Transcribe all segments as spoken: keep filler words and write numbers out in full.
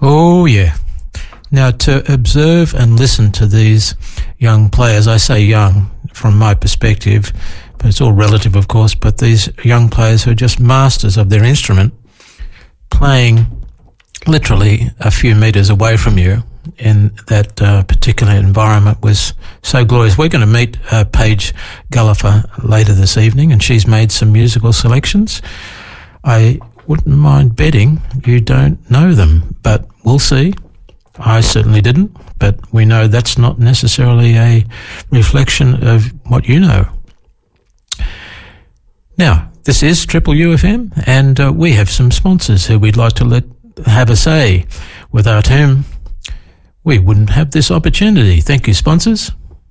Oh, yeah. Now, to observe and listen to these young players, I say young from my perspective, but it's all relative, of course, but these young players who are just masters of their instrument, playing literally a few metres away from you in that uh, particular environment was so glorious. We're going to meet uh, Paige Gullifer later this evening, and she's made some musical selections. I wouldn't mind betting you don't know them, but we'll see. I certainly didn't, but we know that's not necessarily a reflection of what you know. Now, this is Triple U F M, and uh, we have some sponsors who we'd like to let have a say, without whom we wouldn't have this opportunity. Thank you, sponsors.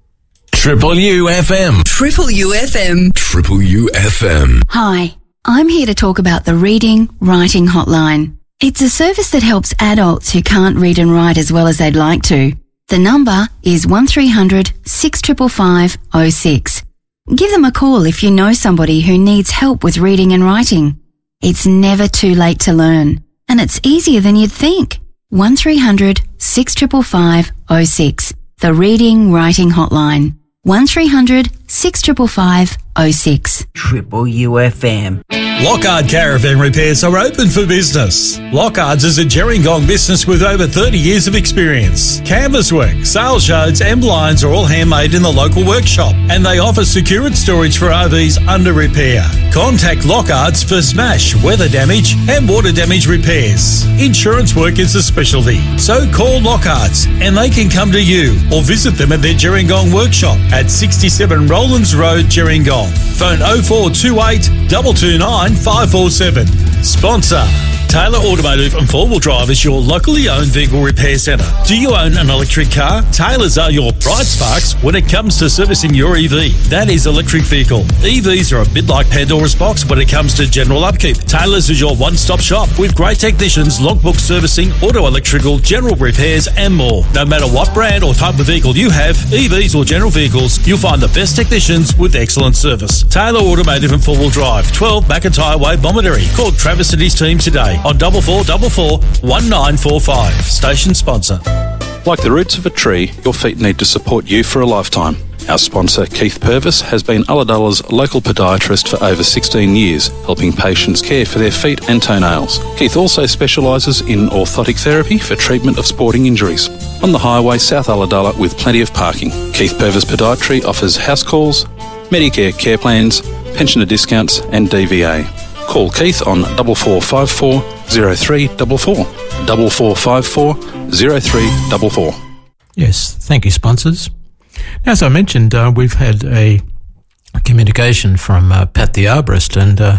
Triple U F M. Triple U F M. Triple U F M. Hi, I'm here to talk about the Reading Writing Hotline. It's a service that helps adults who can't read and write as well as they'd like to. The number is one three hundred, six five five, oh six. Give them a call if you know somebody who needs help with reading and writing. It's never too late to learn, and it's easier than you'd think. one three hundred, six five five, oh six. The Reading Writing Hotline. one three hundred, six five five, oh six. Triple U F M. Lockhart Caravan Repairs are open for business. Lockhart's is a Gerringong business with over thirty years of experience. Canvas work, sales yards and blinds are all handmade in the local workshop, and they offer secured storage for R Vs under repair. Contact Lockhart's for smash, weather damage and water damage repairs. Insurance work is a specialty, so call Lockhart's and they can come to you or visit them at their Gerringong workshop at sixty-seven Rowlands Road, Gerringong. Phone oh four two eight, two two nine, five four seven. Sponsor Taylor Automotive and Four Wheel Drive is your locally owned vehicle repair centre. Do you own an electric car? Taylor's are your bright sparks when it comes to servicing your E V. That is electric vehicle. E Vs are a bit like Pandora's box when it comes to general upkeep. Taylor's is your one-stop shop with great technicians, logbook servicing, auto electrical, general repairs and more. No matter what brand or type of vehicle you have, E Vs or general vehicles, you'll find the best technicians with excellent service. Taylor Automotive and Four Wheel Drive, twelve McIntyre Way, Bomaderry. Call Travis and his team today on double four double four one nine four five. Station sponsor. Like the roots of a tree, your feet need to support you for a lifetime. Our sponsor, Keith Purvis, has been Ulladulla's local podiatrist for over sixteen years, helping patients care for their feet and toenails. Keith also specialises in orthotic therapy for treatment of sporting injuries. On the highway, South Ulladulla, with plenty of parking. Keith Purvis Podiatry offers house calls, Medicare care plans, pensioner discounts and D V A. Call Keith on double four five four zero three double four, double four five four zero three double four. Yes, thank you, sponsors. Now, as I mentioned, uh, we've had a, a communication from uh, Pat the arborist, and uh,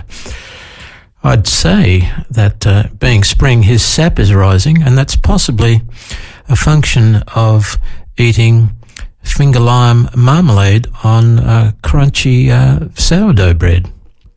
I'd say that uh, being spring, his sap is rising, and that's possibly a function of eating finger lime marmalade on uh, crunchy uh, sourdough bread.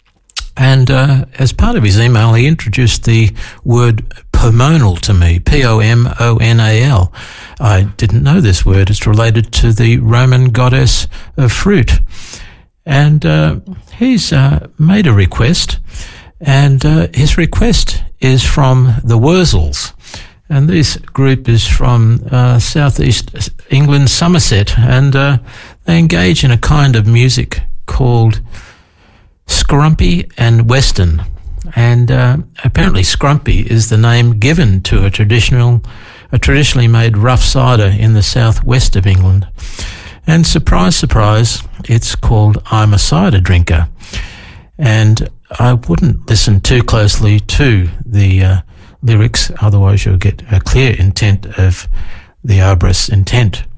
And uh, as part of his email, he introduced the word pomonal to me, P O M O N A L. I didn't know this word. It's related to the Roman goddess of fruit. And uh, he's uh, made a request, and uh, his request is from the Wurzels. And this group is from uh, southeast England, Somerset, and uh, they engage in a kind of music called Scrumpy and Western. And uh, apparently Scrumpy is the name given to a traditional, a traditionally made rough cider in the southwest of England. And surprise, surprise, it's called I'm a Cider Drinker. And I wouldn't listen too closely to the uh, lyrics, otherwise you'll get a clear intent of the arborist's intent